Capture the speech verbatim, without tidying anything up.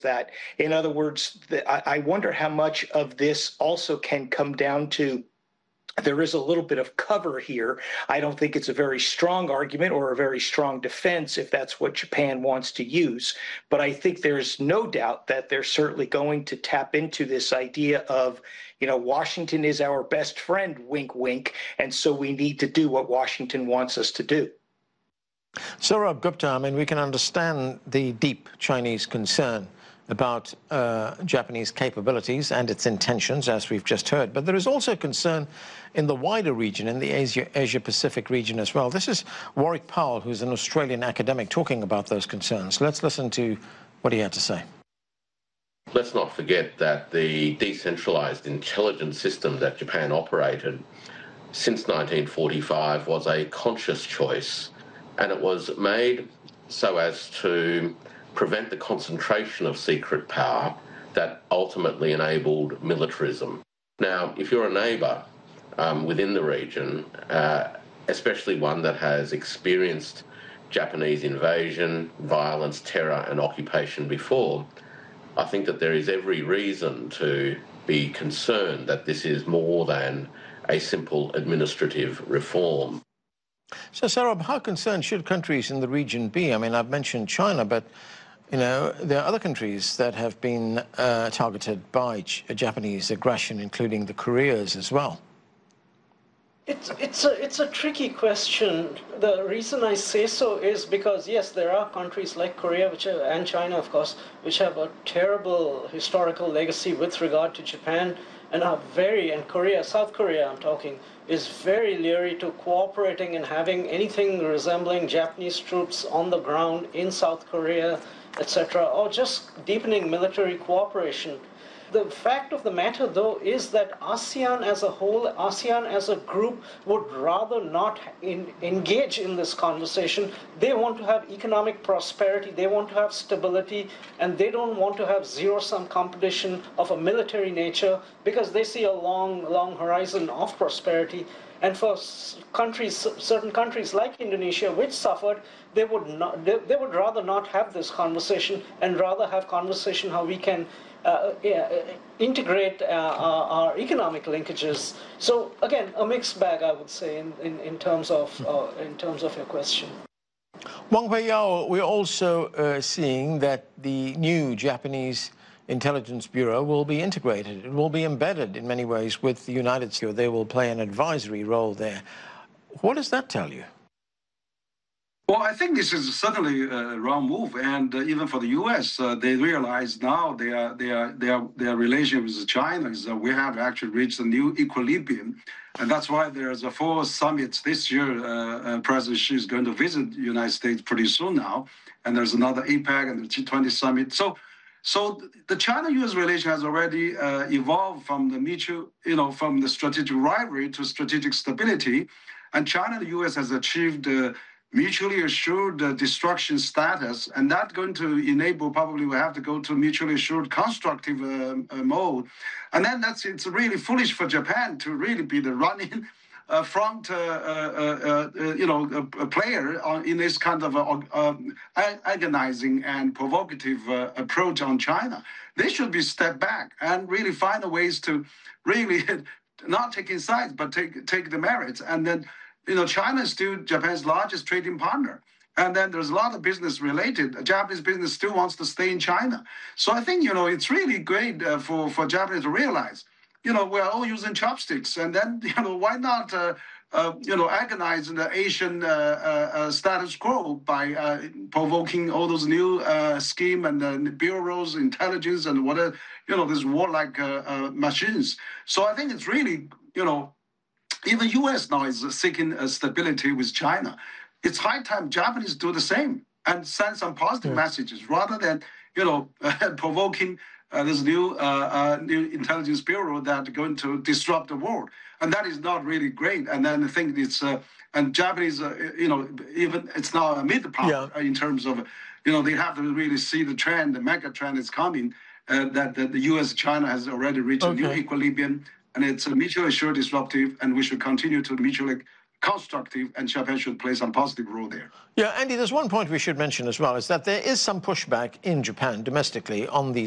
that. In other words, the, I, I wonder how much of this also can come down to there is a little bit of cover here. I don't think it's a very strong argument or a very strong defense if that's what Japan wants to use. But I think there's no doubt that they're certainly going to tap into this idea of, you know, Washington is our best friend, wink, wink. And so we need to do what Washington wants us to do. Saurabh Gupta, I mean, we can understand the deep Chinese concern about uh, Japanese capabilities and its intentions, as we've just heard. But there is also concern in the wider region, in the Asia, Asia-Pacific region as well. This is Warwick Powell, who's an Australian academic, talking about those concerns. Let's listen to what he had to say. Let's not forget that the decentralized intelligence system that Japan operated since nineteen forty-five was a conscious choice, and it was made so as to prevent the concentration of secret power that ultimately enabled militarism. Now, if you're a neighbour um, within the region, uh, especially one that has experienced Japanese invasion, violence, terror and occupation before, I think that there is every reason to be concerned that this is more than a simple administrative reform. So, Saurabh, how concerned should countries in the region be? I mean, I've mentioned China, but you know, there are other countries that have been uh, targeted by Japanese aggression, including the Koreas as well. It's, it's, a, it's a tricky question. The reason I say so is because, yes, there are countries like Korea which are, and China, of course, which have a terrible historical legacy with regard to Japan and are very, and Korea, South Korea I'm talking, is very leery to cooperating and having anything resembling Japanese troops on the ground in South Korea, et cetera, or just deepening military cooperation. The fact of the matter, though, is that ASEAN as a whole, ASEAN as a group, would rather not in, engage in this conversation. They want to have economic prosperity, they want to have stability, and they don't want to have zero-sum competition of a military nature because they see a long, long horizon of prosperity. And for countries, certain countries like Indonesia, which suffered, they would not, they, they would rather not have this conversation and rather have conversation how we can uh, yeah, integrate uh, our, our economic linkages. So again, a mixed bag, I would say, in, in, in terms of uh, in terms of your question. Wang Huiyao, we're also uh, seeing that the new Japanese Intelligence Bureau will be integrated. It will be embedded in many ways with the United States. They will play an advisory role there. What does that tell you? Well, I think this is certainly a wrong move, and uh, even for the U S, uh, they realize now their their their their relationship with China is that we have actually reached a new equilibrium, and that's why there's a four summits this year. Uh, uh, President Xi is going to visit the United States pretty soon now, and there's another APEC and the G twenty summit. So. So the China-U S relation has already uh, evolved from the mutual, you know, from the strategic rivalry to strategic stability, and China and the U S has achieved uh, mutually assured uh, destruction status, and that's going to enable probably we have to go to mutually assured constructive uh, uh, mode, and then that's it's really foolish for Japan to really be the running. Uh, front, uh, uh, uh, uh, you know, a, a player on, in this kind of uh, uh, agonizing and provocative uh, approach on China. They should be step back and really find ways to really not taking sides, but take take the merits. And then, you know, China is still Japan's largest trading partner. And then there's a lot of business related. Japanese business still wants to stay in China. So I think, you know, it's really great uh, for, for Japanese to realize, you know, we're all using chopsticks, and then, you know, why not, uh, uh, you know, agonize the Asian uh, uh, uh, status quo by uh, provoking all those new uh, scheme and uh, bureaus, intelligence, and whatever, you know, these warlike uh, uh, machines. So I think it's really, you know, even U S now is seeking uh, stability with China. It's high time Japanese do the same and send some positive yeah. messages rather than, you know, uh, provoking Uh, this new uh, uh, new intelligence bureau that are going to disrupt the world, and that is not really great. And then I think it's uh, and Japanese, uh, you know, even it's now a mid power yeah. in terms of, you know, they have to really see the trend, the mega trend is coming, uh, that, that the U S China has already reached okay. a new equilibrium, and it's a mutually assured disruptive, and we should continue to mutually constructive, and Japan should play some positive role there. Yeah, Andy, there's one point we should mention as well, is that there is some pushback in Japan domestically on these